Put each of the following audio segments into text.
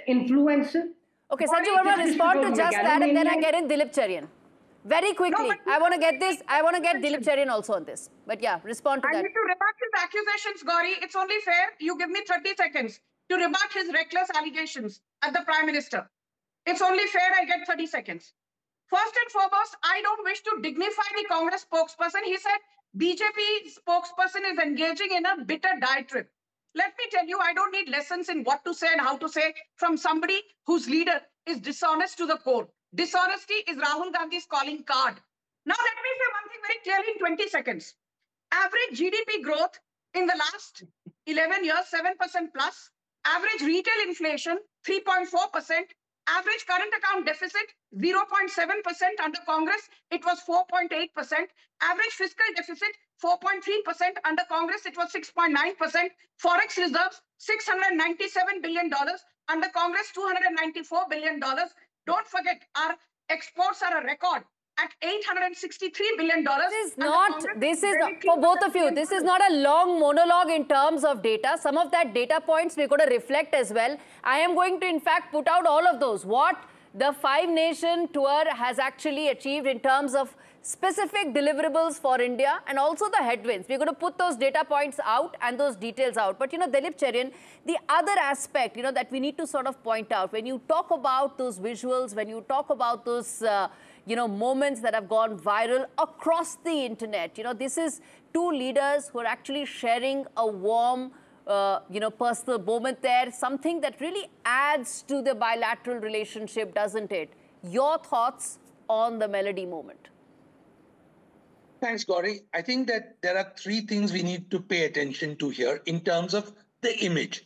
influence. Okay, Sanjeev Verma, respond to just that, and then I get in Dilip Cherian. Very quickly. I want to get this. I want to get Dilip Cherian also on this. But yeah, respond to that. I need to rebut his accusations, Gauri. It's only fair. You give me 30 seconds to rebut his reckless allegations at the Prime Minister. It's only fair I get 30 seconds. First and foremost, I don't wish to dignify the Congress spokesperson. He said BJP spokesperson is engaging in a bitter diatribe. Let me tell you, I don't need lessons in what to say and how to say from somebody whose leader is dishonest to the core. Dishonesty is Rahul Gandhi's calling card. Now, let me say one thing very clearly in 20 seconds. Average GDP growth in the last 11 years, 7% plus. Average retail inflation, 3.4%. Average current account deficit, 0.7%. Under Congress, it was 4.8%. Average fiscal deficit, 4.3%. Under Congress, it was 6.9%. Forex reserves, $697 billion. Under Congress, $294 billion. Don't forget, our exports are a record at $863 billion. This is for both of you. This is not a long monologue in terms of data. Some of that data points we're going to reflect as well. I am going to, in fact, put out all of those. What the five-nation tour has actually achieved in terms of specific deliverables for India and also the headwinds. We're going to put those data points out and those details out. But, Dilip Cherian, the other aspect, that we need to sort of point out, when you talk about those visuals, when you talk about those, moments that have gone viral across the internet, this is two leaders who are actually sharing a warm, personal moment there, something that really adds to the bilateral relationship, doesn't it? Your thoughts on the Melody moment? Thanks, Gauri. I think that there are three things we need to pay attention to here in terms of the image.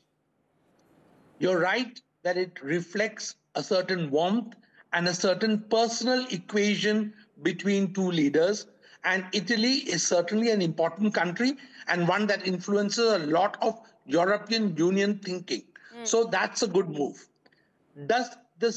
You're right that it reflects a certain warmth and a certain personal equation between two leaders. And Italy is certainly an important country and one that influences a lot of European Union thinking. So that's a good move. Does this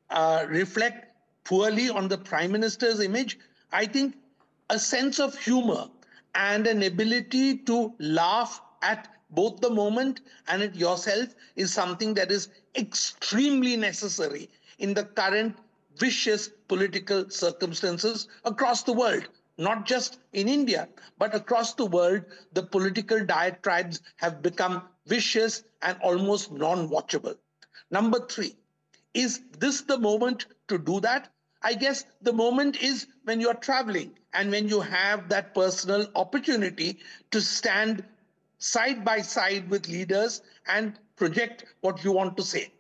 reflect poorly on the Prime Minister's image? I think a sense of humor and an ability to laugh at both the moment and at yourself is something that is extremely necessary in the current vicious political circumstances across the world. Not just in India, but across the world, the political diatribes have become vicious and almost non-watchable. Number three, is this the moment to do that? I guess the moment is when you're traveling and when you have that personal opportunity to stand side by side with leaders and project what you want to say.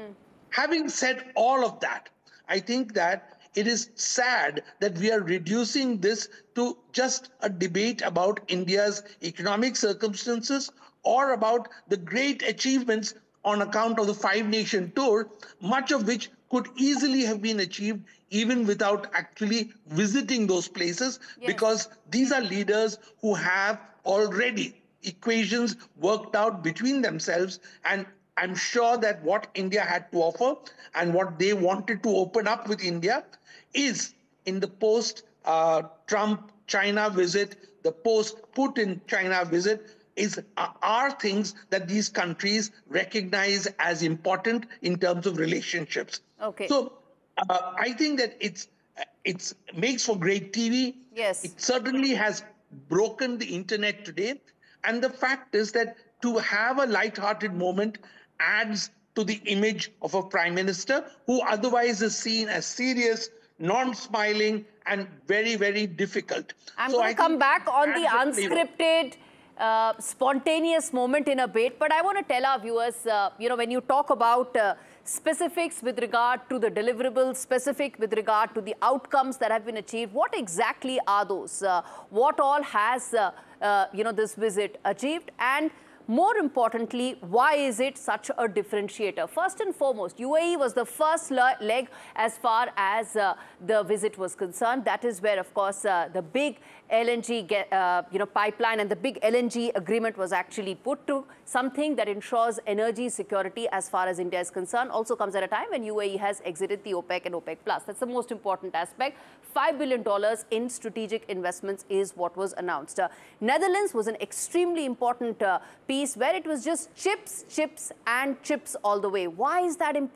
Having said all of that, I think that it is sad that we are reducing this to just a debate about India's economic circumstances or about the great achievements on account of the five-nation tour, much of which could easily have been achieved even without actually visiting those places, because these are leaders who have already equations worked out between themselves. And I'm sure that what India had to offer and what they wanted to open up with India is in the post-Trump China visit, the post-Putin China visit, are things that these countries recognize as important in terms of relationships. Okay. So I think that it makes for great TV. Yes. It certainly has broken the internet today. And the fact is that to have a light-hearted moment adds to the image of a prime minister who otherwise is seen as serious, non-smiling, and very, very difficult. I'm going to come back on the unscripted, spontaneous moment in a bit, but I want to tell our viewers, when you talk about specifics with regard to the deliverables, specific with regard to the outcomes that have been achieved, what exactly are those? What all has, this visit achieved? And more importantly, why is it such a differentiator? First and foremost, UAE was the first leg as far as the visit was concerned. That is where, of course, the big LNG pipeline and the big LNG agreement was actually put to, something that ensures energy security as far as India is concerned. Also comes at a time when UAE has exited the OPEC and OPEC Plus. That's the most important aspect. $5 billion in strategic investments is what was announced. Netherlands was an extremely important piece where it was just chips, chips and chips all the way. Why is that important?